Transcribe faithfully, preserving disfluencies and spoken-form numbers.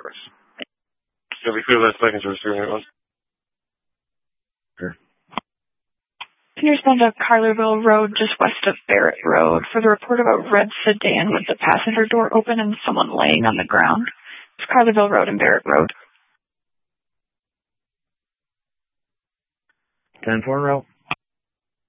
course. So we feel that seconds or so. Sure. Can you respond to Carlerville Road, just west of Barrett Road, for the report of a red sedan with the passenger door open and someone laying on the ground? It's Carlerville Road and Barrett Road. ten four route.